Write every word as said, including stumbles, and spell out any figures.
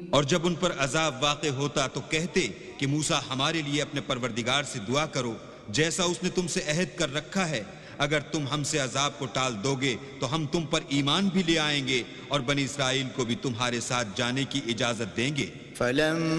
और जब उन पर अजाब वाक़े होता तो कहते कि मूसा हमारे लिए अपने परवरदिगार से दुआ करो जैसा उसने तुमसे अहद कर रखा है। अगर तुम हमसे अजाब को टाल दोगे तो हम तुम पर ईमान भी ले आएंगे और बनी इस्राइल को भी तुम्हारे साथ जाने की इजाजत देंगे।